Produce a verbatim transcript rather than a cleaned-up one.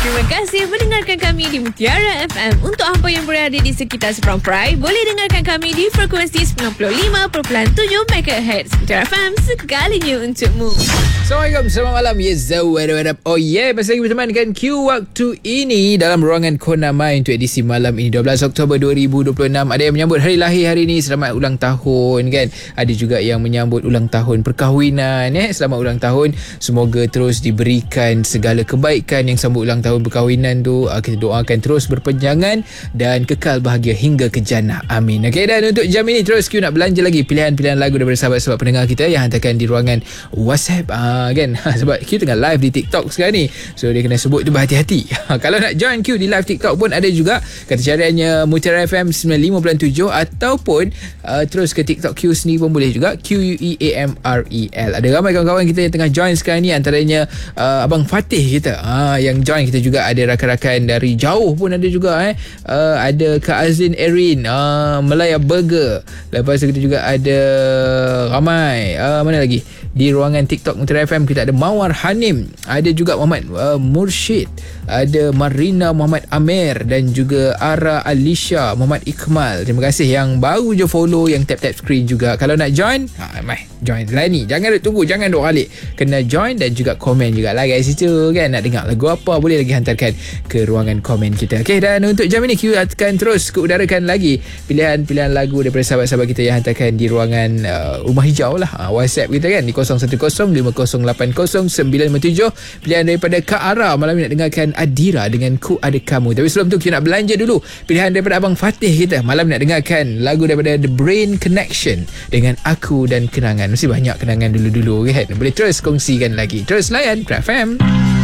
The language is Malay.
Terima kasih mendengarkan kami di Mutiara F M. Untuk hampa yang berada di sekitar Seberang Perai, boleh dengarkan kami di frekuensi sembilan puluh lima perpuluhan tujuh megahertz. Mutiara F M, segalanya untukmu. Assalamualaikum, selamat malam. Yes, what up? Oh yeah, masih lagi bersama dengan Q waktu ini dalam ruangan Kona Mai untuk edisi malam ini dua belas Oktober dua ribu dua puluh enam. Ada yang menyambut hari lahir hari ini, selamat ulang tahun kan. Ada juga yang menyambut ulang tahun perkahwinan eh. Selamat ulang tahun. Semoga terus diberikan segala kebaikan yang sambut ulang tahun perkahwinan tu. Kita doakan terus berpanjangan dan kekal bahagia hingga ke jannah. Amin. Okey, dan untuk jam ini terus Q nak belanja lagi pilihan-pilihan lagu daripada sahabat-sahabat pendengar kita yang hantarkan di ruangan WhatsApp. Uh, kan sebab Q tengah live di TikTok sekarang ni, so dia kena sebut tu berhati-hati. Kalau nak join Q di live TikTok pun ada juga, kata cariannya Mutiara F M sembilan puluh lima perpuluhan tujuh ataupun uh, terus ke TikTok Q sendiri pun boleh juga, Q U E A M R E L. Ada ramai kawan-kawan kita yang tengah join sekarang ni, antaranya uh, Abang Fatih kita uh, yang join kita juga. Ada rakan-rakan dari jauh pun ada juga eh. uh, ada Kak Azlin Erin, uh, Melaya Burger. Lepas tu kita juga ada ramai uh, mana lagi di ruangan TikTok Mutiara F M. Kita ada Mawar Hanim, ada juga Muhammad uh, Mursyid, ada Marina Muhammad Amir dan juga Ara Alisha Muhammad Iqmal. Terima kasih yang baru je follow, yang tap-tap screen juga. Kalau nak join, ha, mai join lah ni. Jangan duk tunggu, jangan duk balik. Kena join dan juga komen juga lah guys situ kan. Nak dengar lagu apa, boleh lagi hantarkan ke ruangan komen kita. Okey, dan untuk jam ini Q akan terus keudarakan lagi pilihan-pilihan lagu daripada sahabat-sahabat kita yang hantarkan di ruangan uh, Rumah Hijau lah, uh, WhatsApp kita kan di kosong satu kosong lima kosong lapan kosong sembilan lima tujuh. Pilihan daripada Kak Ara malam ni nak dengarkan Adira dengan Ku Ada Kamu. Tapi sebelum tu kita nak belanja dulu pilihan daripada Abang Fatih kita. Malam ni nak dengarkan lagu daripada The Brain Connection dengan Aku dan Kenangan. Mesti banyak kenangan dulu-dulu kan. Boleh terus kongsikan lagi. Terus layan F M.